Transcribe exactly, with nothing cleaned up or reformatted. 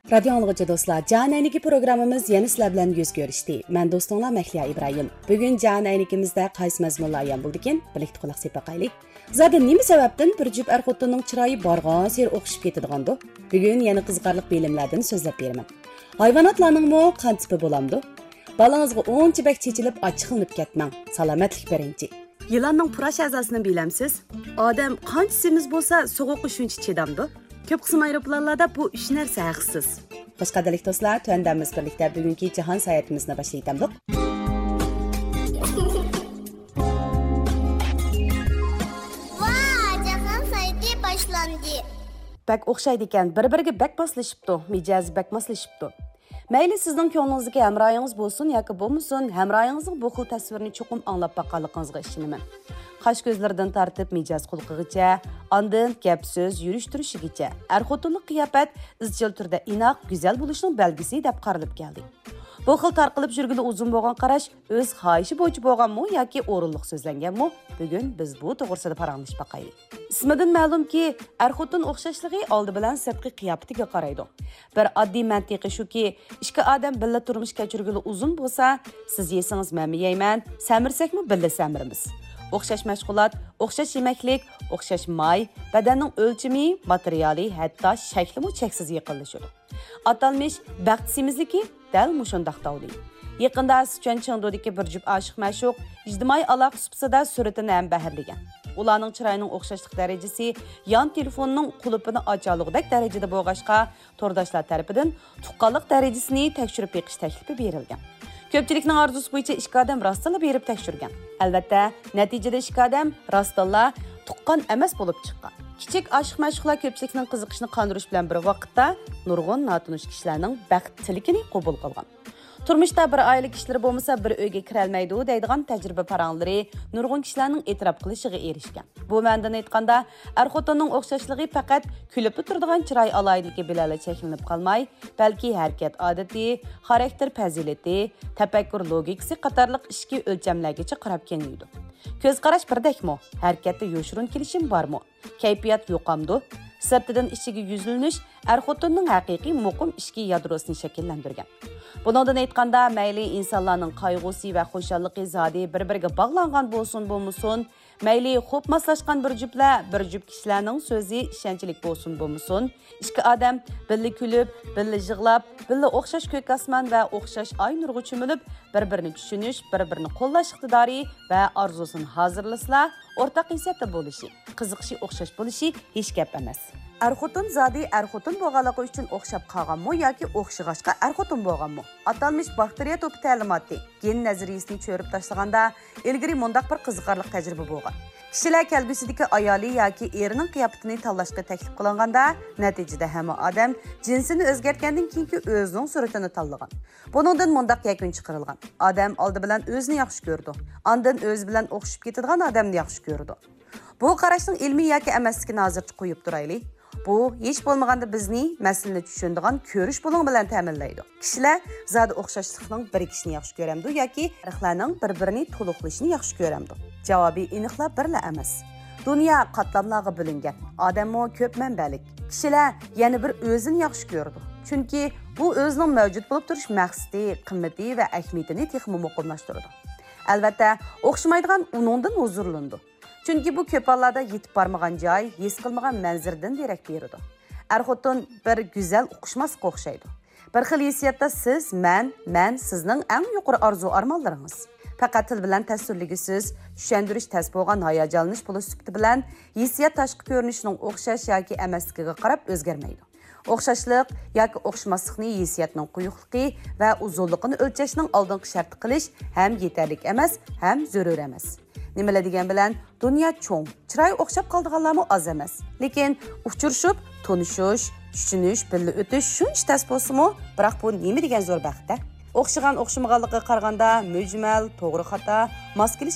Radio anlıqıcı dostlar, Can Əyniki programımız yeni sizlər bilan yüz görüşdü. Mən dostunlar Məhliya İbrahim. Bugün Can Əynikimizdə qaysı məzmunlar yan buldikin, birlikdə qulaq sepaqaylik. Zaten nima sababdan bir cüp er-xotinning chiroyi borgan ser o'qishib ketadigandu. Bugün yeni qiziqarliq bilimlardan so'zlab beraman. Hayvonotlarning mo qan tipi bo'lamdi? Balangizga o'ncha bak chechilib ochiqlanib ketmang. Salomatlik birinchi. Yılanning purash a'zosini bilamsiz? Odam qanchasimiz bo'lsa, so'g'uqqa shuncha chedamdi. Ko'p qism aeroplanlarda bu uch narsa haqsiz. Xo'sh qadrli do'stlar, tuandamiz birlikda bugungi jahon sayohatimizni boshlaymiz. Vay, jahon sayoti boshlandi. Bak o'xshaydi ekan, bir-biriga bak moslashibdi, mijozi bak moslashibdi. Mayli sizning ko'nglingizdagi hamroyingiz bo'lsin yoki bo'lmasin, hamroyingizning bu xil tasvirni cho'qim anglab baqanligingizga ishonaman. Qash ko'zlaridan tartib mijoz xulqigacha, ondan gap so'z yurish-turishigacha, er-xotinlik qiyofat izchil turda inoq, go'zal bo'lishning belgisi deb qaralib keldi. Bu xil tarqalib yurgili uzun bo'lgan qarash o'z xohishi bo'yicha bo'lganmi yoki o'rinliq so'zlanganmi? Bugun biz bu to'g'risida paranglashib baqaylik. Ismidan ma'lumki, er-xotin o'xshashligi oldi bilan sirtqi qiyofatiga qaraydi. Bir oddiy mantiqi shuki, ikki odam birga turmush kechirgili uzun bo'lsa, siz yesangiz men yeyman, samirsakmi birga samirimiz. O'xshash mashg'ulot, o'xshash yemaklik, o'xshash may, badanning o'lchami, materiali, hatto shaklimi cheksiz yaqinlashadi. Atalmish baxt semizligi dal mushundaq tavdi. Yaqinda Sichuan Chengdudagi bir jup oshiq ma'shuq ijtimoiy aloqa suhbatida suratini ham baharlagan. Ularning chiroyining o'xshashlik darajasi yon telefonning qulupini ochalug'idek darajada bo'lg'ashqa, to'rdoshlar tarafidan tuqqanlik darajasini tekshirib beqish taklifi berilgan. Ko'pchilikning orzusi bo'yicha ikki odam rostla berib tekshirgan. Albatta, natijada ikki odam rostla tuqqan emas bo'lib chiqqan. Kichik oshiq mashhurlar ko'pchilikning qiziqishini qondirish bilan bir vaqtda nurg'un notanish kishilarning baxt tilikini qabul qilgan. Turmushda bir oila kishilari bo'lmasa bir uyga kira olmaydi deydigan tajriba paranglari nurg'un kishilarning e'tirof qilishiga erishgan. Bu ma'noda aytganda, er-xotinning o'xshashligi faqat kulib turadigan chiroy aloyidligi bilan cheklanib qolmay, balki harakat odati, xarakter fazilati, tafakkur logikasi qatorliq ishki o'lchamlargacha qarab kengaydi. Ko'z qarash birdakmi? Harakatda yo'shirun kelishim bormi? Kayfiyat yo'qamdi? Sirtidan ichiga yuzlanish er-xotinning haqiqiy muqim ishki yadrosini shakllantirgan. Bundan aytganda, mayli insonlarning qayg'usi va xushalliqi zodi bir-biriga bog'langan bo'lsin bo'lmasin, mayli xo'p moslashgan bir jupla, bir jup kishilarning so'zi ishonchlik bo'lsin bo'lmasin, ikki odam birga kulib, birga yig'lab, birga o'xshash ko'k osmon va o'xshash oy nurga cho'milib, bir-birini tushunish, bir-birini qo'llash iqtidori va orzusini hozirlaslar, o'rtaq hissiyatda bo'lishi, qiziqishi o'xshash bo'lishi hech gap emas. Er-xotin zodi er-xotin bo'lganligi uchun o'xshab qolganmi yoki o'xshag'achqa er-xotin bo'lganmi? Atalmish bakteriya to'pi ta'limoti gen nazariyasini cho'rib tashlaganda ilgari mundaq bir qiziqarli tajriba bo'lgan. Kishilar kelgusidagi ayoli yoki erining qiyofatini tanlashga taklif qilinganda, natijada hamma odam jinsini o'zgartgandan keyingi o'zining suratini tanlagan. Buningdan mundaq yakun chiqarilgan. Odam oldi bilan o'zini yaxshi ko'rdi. Ondan o'zi bilan o'xshab ketadigan odamni yaxshi ko'rdi. Bu qarashning ilmiy yoki emasligini hozircha qo'yib turaylik. Bu hech bo'lmaganda bizni masalani tushunadigan ko'rish bo'ling bilan ta'minlaydi. Kishilar zodi o'xshashlikning bir kishini yaxshi ko'ramdi yoki tarixlarning bir-birini to'liqlashini yaxshi ko'ramdi. Javobi aniqlab birla emas. Dunyo qatlamlarga bo'lingan. Odammo ko'p manbalik. Kishilar yana bir o'zini yaxshi ko'rdi. Chunki bu o'zining mavjud bo'lib turish maqsadi, qimmati va ahamiyatini texmo muqimlashtirdi. Albatta, o'xshamaydigan uningdan huzurlandi. Chunki bu ko'p hollarda yetib bormagan joy, his qilmagan manzirdan derak beradi. Er-xotin bir go'zal o'qishmasga o'xshaydi. Bir xil hissiyatda siz, men, men sizning eng yuqori orzu-armonlaringiz. Faqat til bilan tasvirligisiz, tushuntirish tas bo'lgan hayajonlanish bo'lish sifati bilan hissiyat tashqi ko'rinishining o'xshash yoki emasligiga qarab o'zgarmaydi. O'xshashlik yoki o'xshamaslikni hissiyatning quyuqligi va uzunligini o'lchashning oldingi sharti qilish ham yetarli emas, ham zarur emas. Nimalar degan bilan dunyo cho'ng, chiroy o'xshab qoldiganlarmi oz emas. Lekin uchrashib, tonishish, tushunish, birga o'tish shuncha tas bo'lsa-mu, biroq bu nima degan zo'r baxtda? O'xshagan o'xshamaganlikqa qaraganda mujmal, to'g'ri xato, mos kelish